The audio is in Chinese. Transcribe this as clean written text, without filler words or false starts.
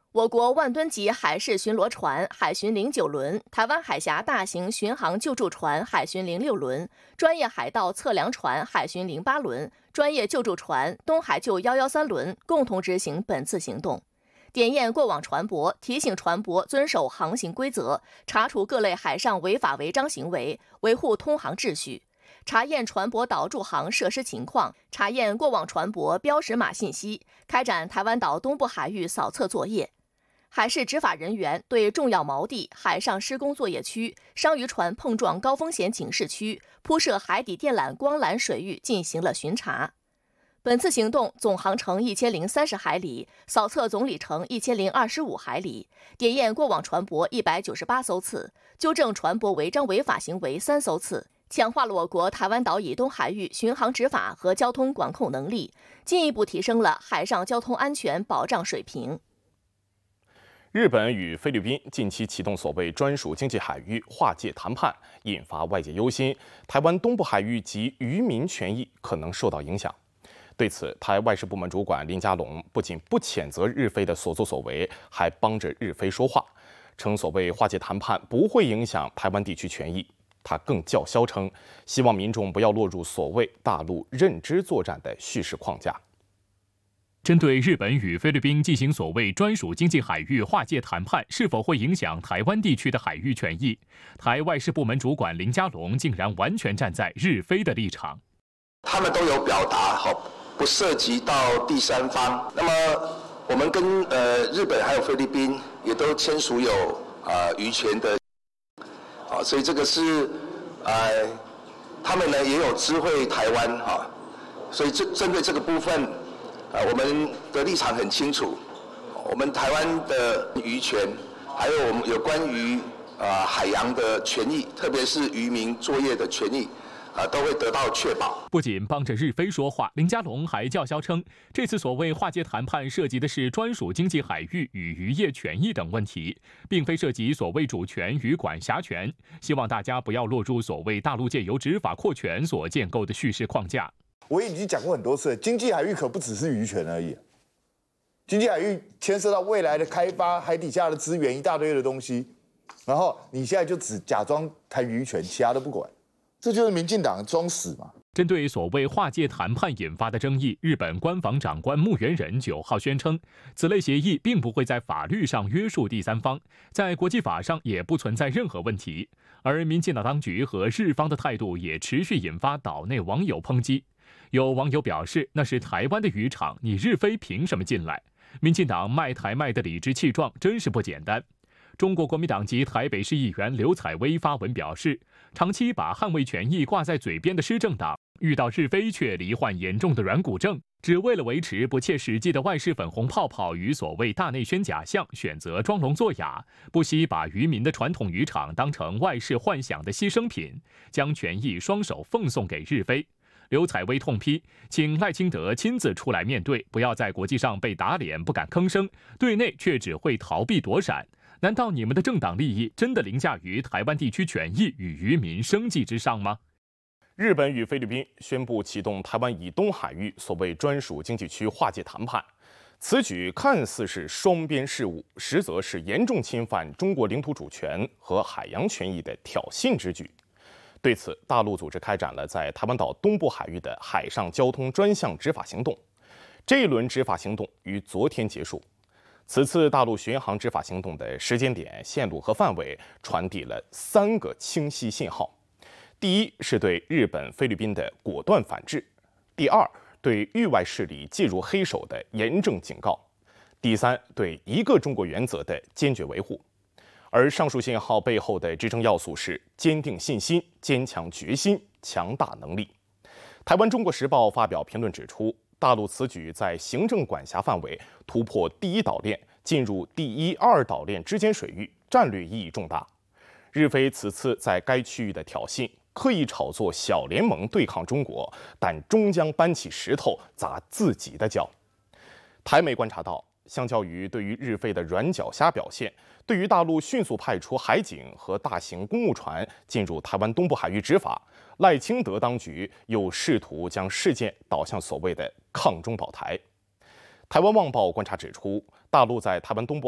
我国万吨级海事巡逻船海巡09轮、台湾海峡大型巡航救助船海巡06轮、专业海盗测量船海巡08轮、专业救助船东海救113轮共同执行本次行动，点验过往船舶，提醒船舶遵守航行规则，查处各类海上违法违章行为，维护通航秩序。查验船舶岛驻航设施情况，查验过往船舶标识码信息，开展台湾岛东部海域扫测作业。海事执法人员对重要锚地、海上施工作业区、商渔船碰撞高风险警示区、铺设海底电缆光缆水域进行了巡查。本次行动总航程1030海里，扫测总里程1025海里，点验过往船舶198艘次，纠正船舶违章违法行为3艘次，强化了我国台湾岛以东海域巡航执法和交通管控能力，进一步提升了海上交通安全保障水平。 日本与菲律宾近期启动所谓专属经济海域划界谈判，引发外界忧心，台湾东部海域及渔民权益可能受到影响。对此，台外事部门主管林佳龙不仅不谴责日菲的所作所为，还帮着日菲说话，称所谓划界谈判不会影响台湾地区权益。他更叫嚣称，希望民众不要落入所谓大陆认知作战的叙事框架。 针对日本与菲律宾进行所谓专属经济海域划界谈判是否会影响台湾地区的海域权益，台外事部门主管林佳龙竟然完全站在日菲的立场。 他们都有表达不涉及到第三方。那么我们跟日本还有菲律宾也都签署有渔权的，所以这个是他们呢也有知会台湾所以针对这个部分。我们的立场很清楚，我们台湾的渔权，还有我们有关于海洋的权益，特别是渔民作业的权益，都会得到确保。 不仅帮着日菲说话，林佳龙还叫嚣称，这次所谓划界谈判涉及的是专属经济海域与渔业权益等问题，并非涉及所谓主权与管辖权，希望大家不要落入所谓大陆借由执法扩权所建构的叙事框架。 我已经讲过很多次了，经济海域可不只是渔权而已，经济海域牵涉到未来的开发、海底下的资源一大堆的东西，然后你现在就只假装谈渔权，其他都不管，这就是民进党的装死嘛。 针对所谓划界谈判引发的争议，日本官房长官木原人9号宣称，此类协议并不会在法律上约束第三方，在国际法上也不存在任何问题。而民进党当局和日方的态度也持续引发岛内网友抨击。有网友表示，那是台湾的渔场，你日菲凭什么进来？民进党卖台卖的理直气壮，真是不简单。中国国民党籍台北市议员刘彩薇发文表示，长期把捍卫权益挂在嘴边的施政党，遇到日菲却罹患严重的软骨症，只为了维持不切实际的外事粉红泡泡与所谓大内宣假象，选择装聋作哑，不惜把渔民的传统渔场当成外事幻想的牺牲品，将权益双手奉送给日菲。刘彩薇痛批，请赖清德亲自出来面对，不要在国际上被打脸不敢吭声，对内却只会逃避躲闪。难道你们的政党利益真的凌驾于台湾地区权益与渔民生计之上吗？ 日本与菲律宾宣布启动台湾以东海域所谓专属经济区划界谈判，此举看似是双边事务，实则是严重侵犯中国领土主权和海洋权益的挑衅之举。对此，大陆组织开展了在台湾岛东部海域的海上交通专项执法行动。这一轮执法行动于昨天结束。此次大陆巡航执法行动的时间点、线路和范围传递了3个清晰信号：第一，是对日本、菲律宾的果断反制；第二，对域外势力介入黑手的严正警告；第三，对一个中国原则的坚决维护。而上述信号背后的支撑要素是坚定信心、坚强决心、强大能力。台湾《中国时报》发表评论指出，大陆此举在行政管辖范围突破第一岛链，进入第1、2岛链之间水域，战略意义重大。日菲此次在该区域的挑衅，刻意炒作小联盟对抗中国，但终将搬起石头砸自己的脚。台媒观察到，相较于对于日菲的软脚虾表现，对于大陆迅速派出海警和大型公务船进入台湾东部海域执法，赖清德当局又试图将事件导向所谓的抗中保台。台湾《旺报》观察指出，大陆在台湾东部